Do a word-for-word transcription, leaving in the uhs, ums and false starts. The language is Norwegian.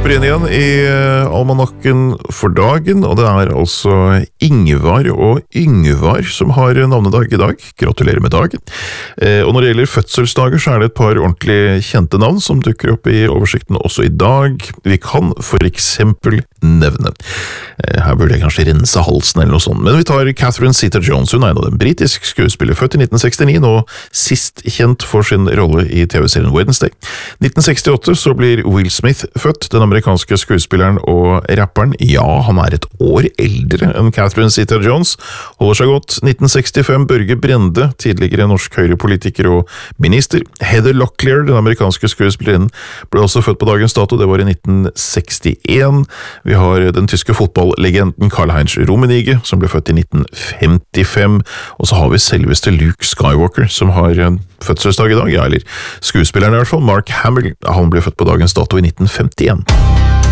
hopper inn igjen i almanakken for dagen, og det er altså Ingvar og Yngvar som har navnedag i dag. Gratulerer med dagen. Og når det gjelder fødselsdager, så er det et par ordentlig kjente navn som dukker opp i oversikten også i dag. Vi kan for eksempel nevne. Her burde jeg kanskje rense halsen eller noe sånt, men vi tar Catherine Zeta-Jones. Hun er en av dem, britisk skuespiller, født i nitten sekstini, nå sist kjent for sin rolle i T V-serien Wednesday. nitten sekstiåtte så blir Will Smith født, den amerikanske skuespilleren og rapperen. Ja, han er et år eldre enn Catherine Zeta-Jones, holder seg godt. nitten sekstifem, Børge Brende, tidligere norsk høyrepolitiker og minister. Heather Locklear, den amerikanske skuespilleren, ble også født på dagens dato, det var i nitten sekstien. Vi har den tyske fotballlegenden Karl-Heinz Rummenigge, som ble født i nitten femtifem, og så har vi selveste Luke Skywalker, som har en fødselsdag i dag, ja, eller skuespilleren i hvert fall, Mark Hamill. Han ble født på dagens dato i nitten femtien.